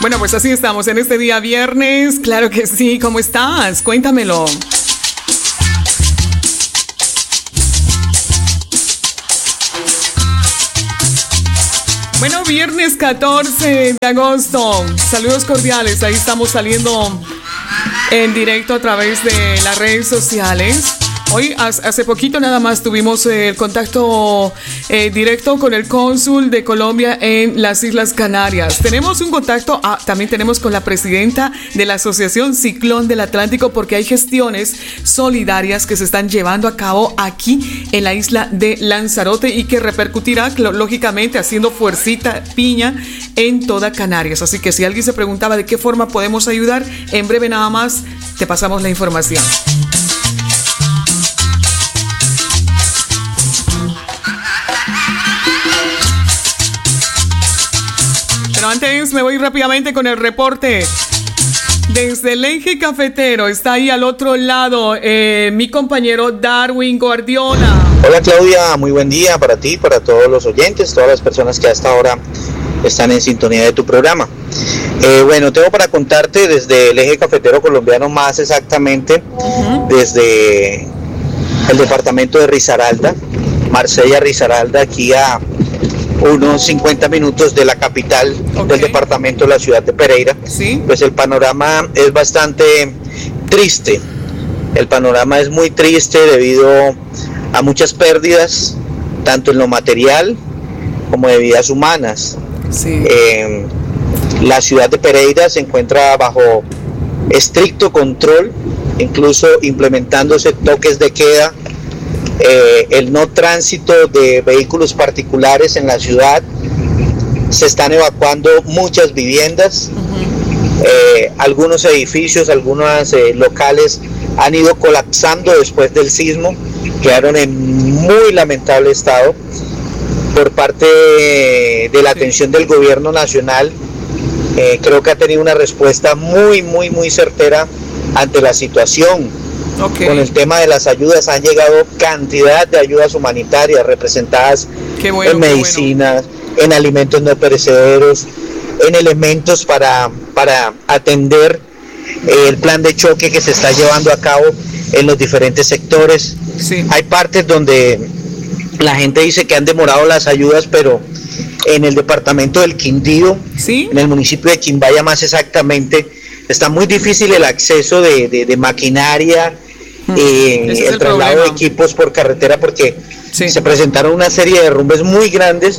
Bueno, pues así estamos en este día viernes. Claro que sí. ¿Cómo estás? Cuéntamelo. Bueno, viernes 14 de agosto. Saludos cordiales. Ahí estamos saliendo en directo a través de las redes sociales. Hoy, hace poquito nada más, tuvimos el contacto directo con el cónsul de Colombia en las Islas Canarias. Tenemos un contacto, también tenemos con la presidenta de la Asociación Ciclón del Atlántico, porque hay gestiones solidarias que se están llevando a cabo aquí en la isla de Lanzarote y que repercutirá, lógicamente, haciendo fuercita, piña en toda Canarias. Así que si alguien se preguntaba de qué forma podemos ayudar, en breve nada más te pasamos la información. Pero antes me voy rápidamente con el reporte. Desde el eje cafetero está ahí al otro lado mi compañero Darwin Guardiola. Hola Claudia, muy buen día para ti, para todos los oyentes, todas las personas que hasta ahora están en sintonía de tu programa. Bueno, tengo para contarte desde el eje cafetero colombiano, más exactamente desde el departamento de Risaralda, Marsella Risaralda, aquí a unos 50 minutos de la capital del departamento, la ciudad de Pereira. ¿Sí? Pues el panorama es bastante triste. El panorama es muy triste debido a muchas pérdidas, tanto en lo material como de vidas humanas. Sí. La ciudad de Pereira se encuentra bajo estricto control, incluso implementándose toques de queda. El no tránsito de vehículos particulares en la ciudad, se están evacuando muchas viviendas, algunos edificios, algunos locales han ido colapsando después del sismo, quedaron en muy lamentable estado. Por parte de la atención del gobierno nacional, creo que ha tenido una respuesta muy certera ante la situación. Con el tema de las ayudas han llegado cantidad de ayudas humanitarias representadas en medicinas, en alimentos no perecederos, en elementos para atender el plan de choque que se está llevando a cabo en los diferentes sectores. Sí. Hay partes donde la gente dice que han demorado las ayudas, pero en el departamento del Quindío, ¿sí?, en el municipio de Quimbaya más exactamente, está muy difícil el acceso de maquinaria, el traslado de equipos por carretera, porque se presentaron una serie de derrumbes muy grandes.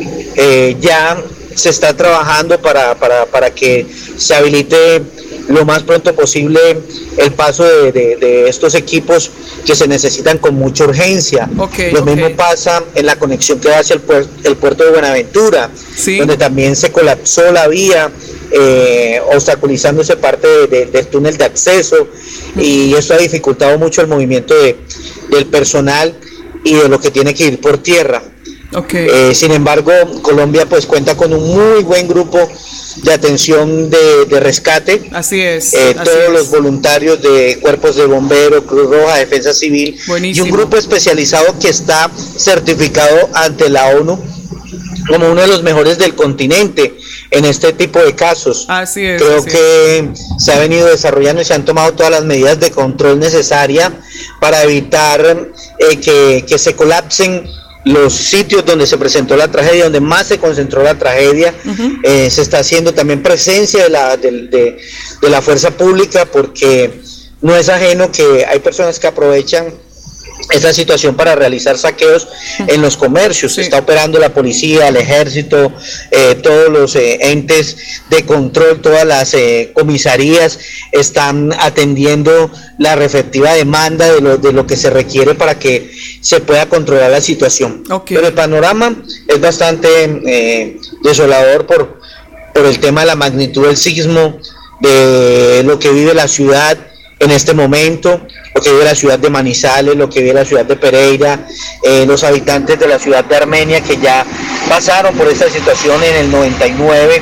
Ya se está trabajando para que se habilite lo más pronto posible el paso de estos equipos que se necesitan con mucha urgencia. Lo mismo pasa en la conexión que va hacia el puerto de Buenaventura, donde también se colapsó la vía, obstaculizándose parte del túnel de acceso, y eso ha dificultado mucho el movimiento del personal y de lo que tiene que ir por tierra. Sin embargo, Colombia pues cuenta con un muy buen grupo de atención de rescate. Así es. Todos los voluntarios de cuerpos de bomberos, Cruz Roja, Defensa Civil. Buenísimo. Y un grupo especializado que está certificado ante la ONU como uno de los mejores del continente en este tipo de casos. Así es. Creo que se ha venido desarrollando y se han tomado todas las medidas de control necesarias para evitar que se colapsen los sitios donde se presentó la tragedia, donde más se concentró la tragedia. Se está haciendo también presencia de la fuerza pública, porque no es ajeno que hay personas que aprovechan esta situación para realizar saqueos en los comercios. Está operando la policía, el ejército, todos los entes de control, todas las comisarías están atendiendo la respectiva demanda de lo que se requiere para que se pueda controlar la situación. Pero el panorama es bastante desolador por el tema de la magnitud del sismo, de lo que vive la ciudad en este momento, lo que vive la ciudad de Manizales, lo que vive la ciudad de Pereira, los habitantes de la ciudad de Armenia que ya pasaron por esta situación en el 99,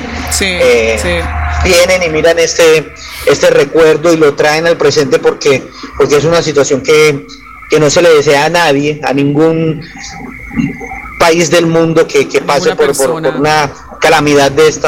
vienen y miran este recuerdo y lo traen al presente porque es una situación que no se le desea a nadie, a ningún país del mundo que pase por una calamidad de esta.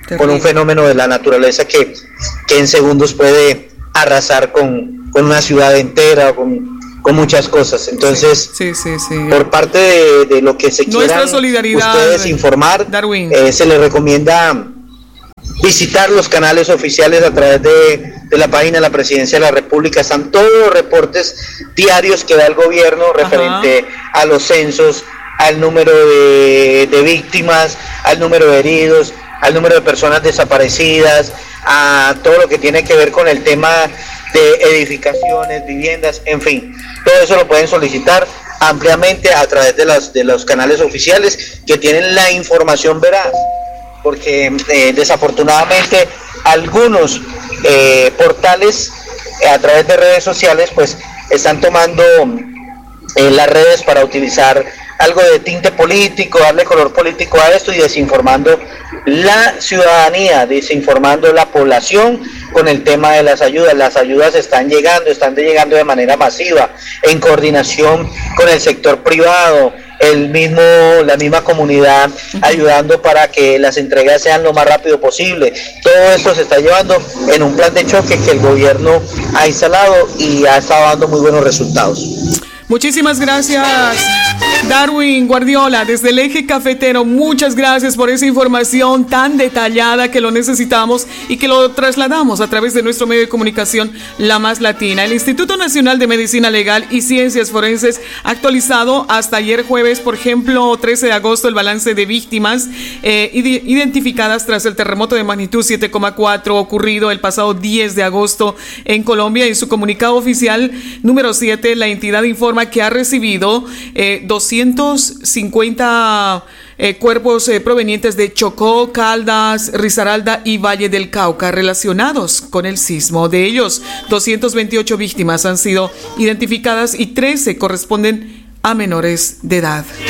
con un fenómeno de la naturaleza que en segundos puede arrasar con una ciudad entera, con muchas cosas. Entonces, sí. por parte de lo que se quieran ustedes informar, se les recomienda visitar los canales oficiales a través de la página de la Presidencia de la República. Están todos los reportes diarios que da el gobierno referente a los censos, al número de víctimas, al número de heridos, al número de personas desaparecidas, a todo lo que tiene que ver con el tema de edificaciones, viviendas, en fin. Todo eso lo pueden solicitar ampliamente a través de los canales oficiales que tienen la información veraz, porque desafortunadamente algunos portales a través de redes sociales pues están tomando las redes para utilizar algo de tinte político, darle color político a esto y desinformando la ciudadanía, desinformando la población con el tema de las ayudas. Las ayudas están llegando de manera masiva, en coordinación con el sector privado, la misma comunidad ayudando para que las entregas sean lo más rápido posible. Todo esto se está llevando en un plan de choque que el gobierno ha instalado y ha estado dando muy buenos resultados. Muchísimas gracias, Darwin Guardiola, desde el Eje Cafetero. Muchas gracias por esa información tan detallada que lo necesitamos y que lo trasladamos a través de nuestro medio de comunicación La Más Latina. El Instituto Nacional de Medicina Legal y Ciencias Forenses ha actualizado hasta ayer jueves, por ejemplo, 13 de agosto, el balance de víctimas identificadas tras el terremoto de magnitud 7,4 ocurrido el pasado 10 de agosto en Colombia. En su comunicado oficial número 7, la entidad informa que ha recibido 250 cuerpos provenientes de Chocó, Caldas, Risaralda y Valle del Cauca relacionados con el sismo. De ellos, 228 víctimas han sido identificadas y 13 corresponden a menores de edad.